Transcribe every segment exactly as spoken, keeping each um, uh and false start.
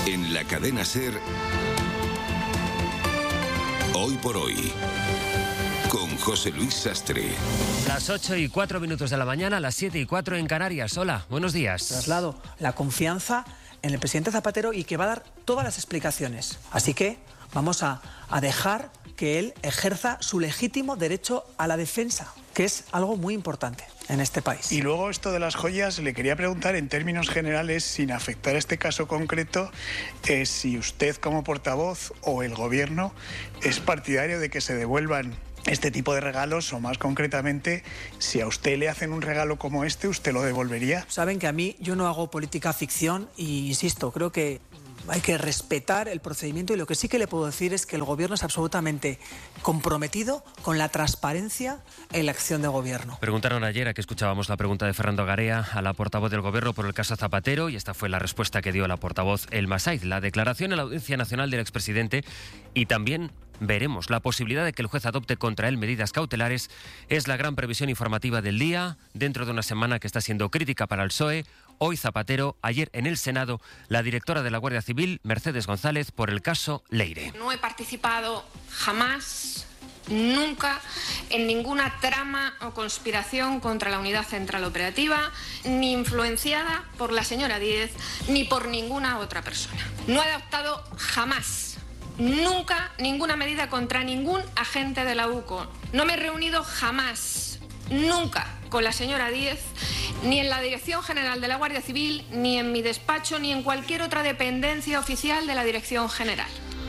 En la cadena SER, Hoy por Hoy, con José Luis Sastre. Las ocho y cuatro minutos de la mañana, las siete y cuatro en Canarias. Hola, buenos días. Traslado la confianza en el presidente Zapatero y que va a dar todas las explicaciones. Así que vamos a, a dejar que él ejerza su legítimo derecho a la defensa, que es algo muy importante en este país. Y luego esto de las joyas, le quería preguntar en términos generales, sin afectar a este caso concreto, eh, si usted como portavoz o el gobierno es partidario de que se devuelvan este tipo de regalos, o más concretamente, si a usted le hacen un regalo como este, ¿usted lo devolvería? Saben que a mí yo no hago política ficción y, insisto, creo que hay que respetar el procedimiento, y lo que sí que le puedo decir es que el gobierno es absolutamente comprometido con la transparencia en la acción de gobierno. Preguntaron ayer, aquí escuchábamos la pregunta de Fernando Garea a la portavoz del gobierno por el caso Zapatero, y esta fue la respuesta que dio la portavoz Elma Saiz. La declaración en la Audiencia Nacional del expresidente, y también veremos la posibilidad de que el juez adopte contra él medidas cautelares, es la gran previsión informativa del día, dentro de una semana que está siendo crítica para el P S O E. Hoy Zapatero, ayer en el Senado, la directora de la Guardia Civil, Mercedes González, por el caso Leire. No he participado jamás, nunca, en ninguna trama o conspiración contra la Unidad Central Operativa, ni influenciada por la señora Díez, ni por ninguna otra persona. No he adoptado jamás, nunca, ninguna medida contra ningún agente de la U C O. No me he reunido jamás, nunca, con la señora Díez, ni en la Dirección General de la Guardia Civil, ni en mi despacho, ni en cualquier otra dependencia oficial de la Dirección General.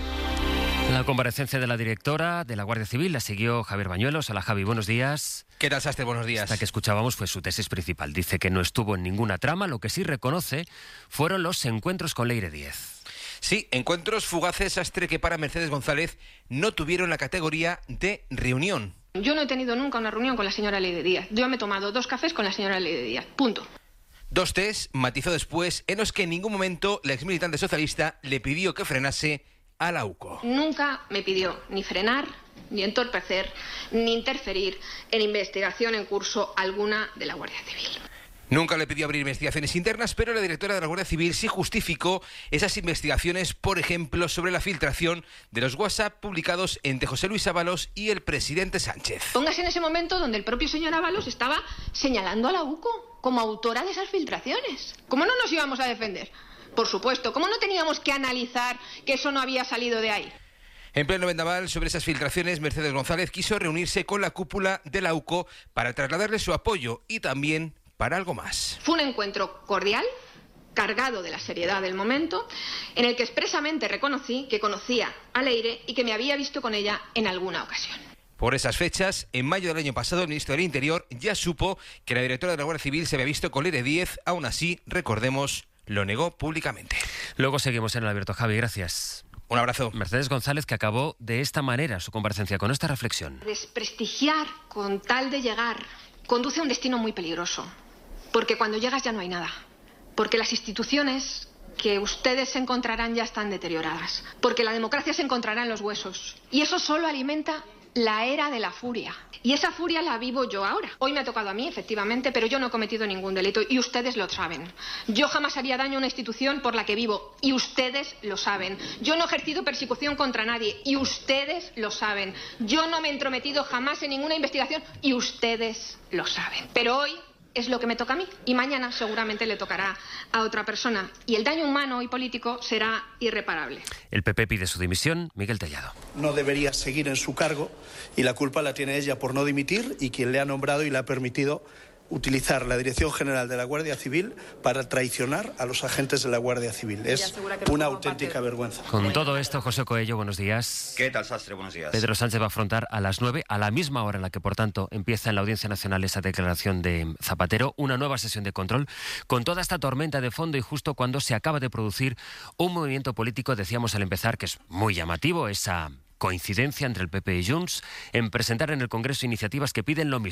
La comparecencia de la directora de la Guardia Civil la siguió Javier Bañuelos. Hola, Javi, buenos días. ¿Qué tal, Sastre? Buenos días. Esta que escuchábamos fue su tesis principal. Dice que no estuvo en ninguna trama. Lo que sí reconoce fueron los encuentros con Leire Díez. Sí, encuentros fugaces, Sastre, que para Mercedes González no tuvieron la categoría de reunión. Yo no he tenido nunca una reunión con la señora Leire Díez. Yo me he tomado dos cafés con la señora Leire Díez. Punto. Dos test, matizó después, en los que en ningún momento la exmilitante socialista le pidió que frenase a la U C O. Nunca me pidió ni frenar, ni entorpecer, ni interferir en investigación en curso alguna de la Guardia Civil. Nunca le pidió abrir investigaciones internas, pero la directora de la Guardia Civil sí justificó esas investigaciones, por ejemplo, sobre la filtración de los WhatsApp publicados entre José Luis Ábalos y el presidente Sánchez. Póngase en ese momento donde el propio señor Ábalos estaba señalando a la U C O como autora de esas filtraciones. ¿Cómo no nos íbamos a defender? Por supuesto. ¿Cómo no teníamos que analizar que eso no había salido de ahí? En pleno vendaval sobre esas filtraciones, Mercedes González quiso reunirse con la cúpula de la U C O para trasladarle su apoyo y también para algo más. Fue un encuentro cordial, cargado de la seriedad del momento, en el que expresamente reconocí que conocía a Leire y que me había visto con ella en alguna ocasión. Por esas fechas, en mayo del año pasado, el ministro del Interior ya supo que la directora de la Guardia Civil se había visto con Leire Díez. Aún así, recordemos, lo negó públicamente. Luego seguimos en el abierto. Javi, gracias. Un abrazo. Mercedes González, que acabó de esta manera su comparecencia, con esta reflexión. Desprestigiar con tal de llegar conduce a un destino muy peligroso. Porque cuando llegas ya no hay nada. Porque las instituciones que ustedes encontrarán ya están deterioradas. Porque la democracia se encontrará en los huesos. Y eso solo alimenta la era de la furia. Y esa furia la vivo yo ahora. Hoy me ha tocado a mí, efectivamente, pero yo no he cometido ningún delito y ustedes lo saben. Yo jamás haría daño a una institución por la que vivo y ustedes lo saben. Yo no he ejercido persecución contra nadie y ustedes lo saben. Yo no me he entrometido jamás en ninguna investigación y ustedes lo saben. Pero hoy es lo que me toca a mí y mañana seguramente le tocará a otra persona y el daño humano y político será irreparable. El P P pide su dimisión. Miguel Tellado. No debería seguir en su cargo y la culpa la tiene ella por no dimitir y quien le ha nombrado y le ha permitido utilizar la Dirección General de la Guardia Civil para traicionar a los agentes de la Guardia Civil. Es una auténtica vergüenza. Con todo esto, José Coello, buenos días. ¿Qué tal, Sastre? Buenos días. Pedro Sánchez va a afrontar a las nueve, a la misma hora en la que, por tanto, empieza en la Audiencia Nacional esa declaración de Zapatero, una nueva sesión de control, con toda esta tormenta de fondo y justo cuando se acaba de producir un movimiento político, decíamos al empezar, que es muy llamativo, esa coincidencia entre el P P y Junts en presentar en el Congreso iniciativas que piden lo mismo.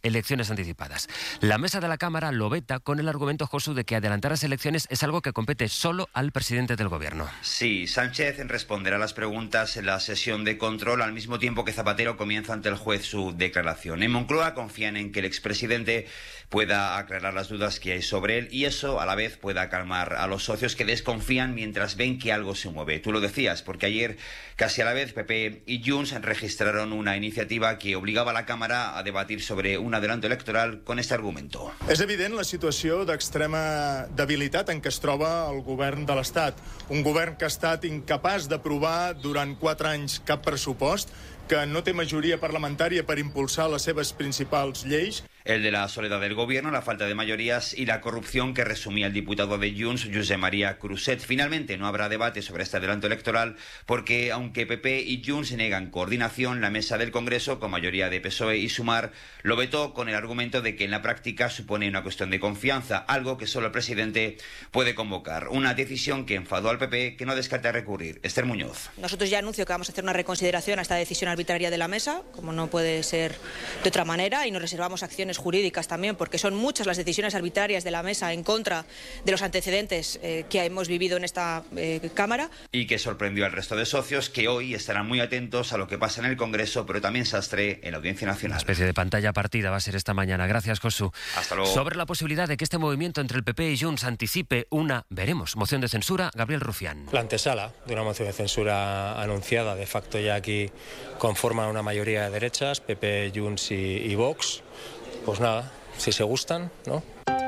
elecciones anticipadas. La mesa de la Cámara lo veta con el argumento, Josu, de que adelantar las elecciones es algo que compete solo al presidente del Gobierno. Sí, Sánchez responderá a las preguntas en la sesión de control al mismo tiempo que Zapatero comienza ante el juez su declaración. En Moncloa confían en que el expresidente pueda aclarar las dudas que hay sobre él y eso a la vez pueda calmar a los socios que desconfían mientras ven que algo se mueve. Tú lo decías, porque ayer casi a la vez P P y Junts registraron una iniciativa que obligaba a la Cámara a debatir sobre un adelanto electoral con este argumento. És evident la situació d'extrema debilitat en què es troba el govern de l'Estat. Un govern que ha estat incapaç d'aprovar durant quatre anys cap pressupost, que no té majoria parlamentària per impulsar les seves principals lleis. El de la soledad del gobierno, la falta de mayorías y la corrupción que resumía el diputado de Junts, Josep María Cruzet. Finalmente no habrá debate sobre este adelanto electoral porque, aunque P P y Junts niegan coordinación, la mesa del Congreso, con mayoría de P S O E y Sumar, lo vetó con el argumento de que en la práctica supone una cuestión de confianza, algo que solo el presidente puede convocar. Una decisión que enfadó al P P, que no descarta recurrir. Esther Muñoz. Nosotros ya anuncio que vamos a hacer una reconsideración a esta decisión arbitraria de la mesa, como no puede ser de otra manera, y nos reservamos acciones jurídicas también, porque son muchas las decisiones arbitrarias de la mesa en contra de los antecedentes eh, que hemos vivido en esta eh, Cámara. Y que sorprendió al resto de socios, que hoy estarán muy atentos a lo que pasa en el Congreso, pero también Sastre en la Audiencia Nacional. Una especie de pantalla partida va a ser esta mañana. Gracias, Josu. Hasta luego. Sobre la posibilidad de que este movimiento entre el P P y Junts anticipe una, veremos, moción de censura, Gabriel Rufián. La antesala de una moción de censura anunciada, de facto ya aquí conforman una mayoría de derechas, P P, Junts y, y Vox. Pues nada, si se gustan, ¿no?